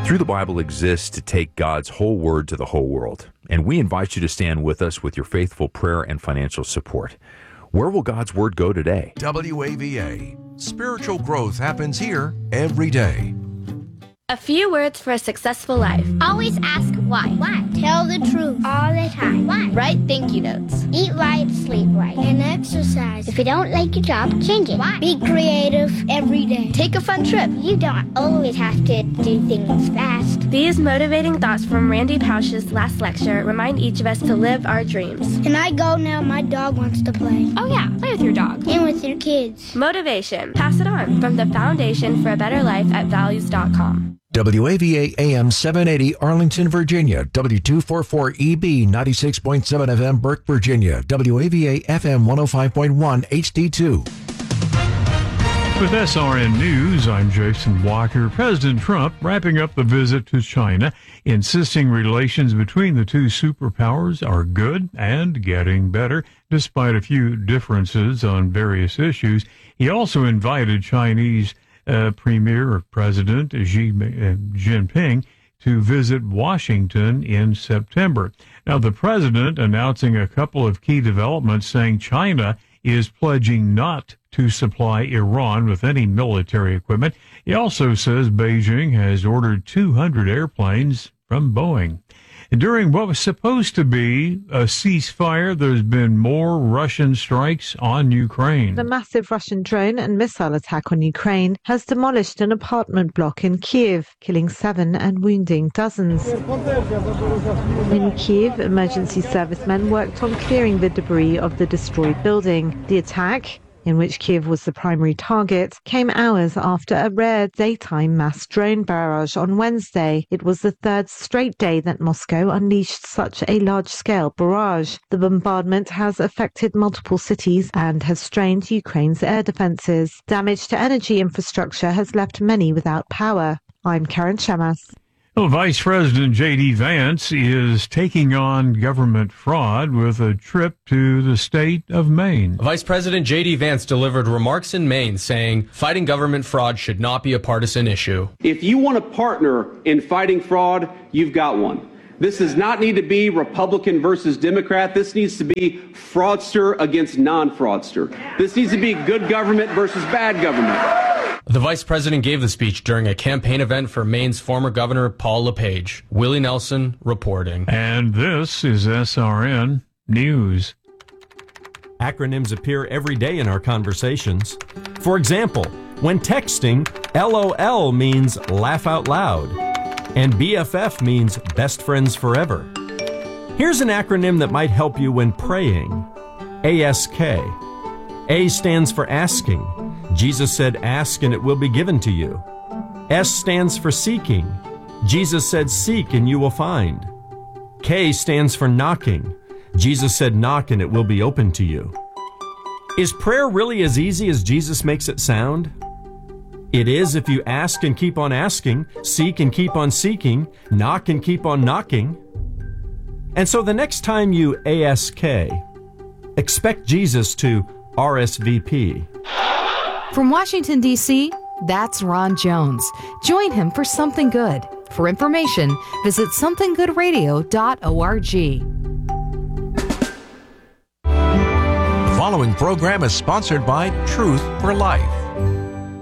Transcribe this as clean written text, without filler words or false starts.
Through the Bible exists to take God's whole word to the whole world, and we invite you to stand with us with your faithful prayer and financial support. Where will God's word go today? WAVA. Spiritual growth happens here every day. A few words for a successful life. Always ask why. Why? Tell the truth all the time. Why? Write thank you notes. Eat right, sleep right, and exercise. If you don't like your job, change it. Why? Be creative every day. Take a fun trip. You don't always have to do things fast. These motivating thoughts from Randy Pausch's last lecture remind each of us to live our dreams. Can I go now? My dog wants to play. Oh yeah, play with your dog. And with your kids. Motivation. Pass it on from the Foundation for a Better Life at Values.com. WAVA AM 780 Arlington, Virginia. W244EB 96.7 FM Burke, Virginia. WAVA FM 105.1 HD2. With SRN News, I'm Jason Walker. President Trump wrapping up the visit to China, insisting relations between the two superpowers are good and getting better, despite a few differences on various issues. He also invited Chinese Premier or President Xi Jinping to visit Washington in September. Now, the president announcing a couple of key developments, saying China is pledging not to supply Iran with any military equipment. He also says Beijing has ordered 200 airplanes from Boeing. During what was supposed to be a ceasefire, there's been more Russian strikes on Ukraine. The massive Russian drone and missile attack on Ukraine has demolished an apartment block in Kiev, killing 7 and wounding dozens. In Kiev, emergency servicemen worked on clearing the debris of the destroyed building. The attack, in which Kiev was the primary target, came hours after a rare daytime mass drone barrage on Wednesday. It was the third straight day that Moscow unleashed such a large-scale barrage. The bombardment has affected multiple cities and has strained Ukraine's air defenses. Damage to energy infrastructure has left many without power. I'm Karen Shemas. Well, Vice President J.D. Vance is taking on government fraud with a trip to the state of Maine. Vice President J.D. Vance delivered remarks in Maine saying fighting government fraud should not be a partisan issue. If you want to partner in fighting fraud, you've got one. This does not need to be Republican versus Democrat. This needs to be fraudster against non-fraudster. This needs to be good government versus bad government. The vice president gave the speech during a campaign event for Maine's former governor, Paul LePage. Willie Nelson reporting. And this is SRN News. Acronyms appear every day in our conversations. For example, when texting, LOL means laugh out loud, and BFF means best friends forever. Here's an acronym that might help you when praying. ASK. A stands for asking. Jesus said, ask and it will be given to you. S stands for seeking. Jesus said, seek and you will find. K stands for knocking. Jesus said, knock and it will be open to you. Is prayer really as easy as Jesus makes it sound? It is if you ask and keep on asking, seek and keep on seeking, knock and keep on knocking. And so the next time you ASK, expect Jesus to RSVP. From Washington, D.C., that's Ron Jones. Join him for Something Good. For information, visit somethinggoodradio.org. The following program is sponsored by Truth for Life.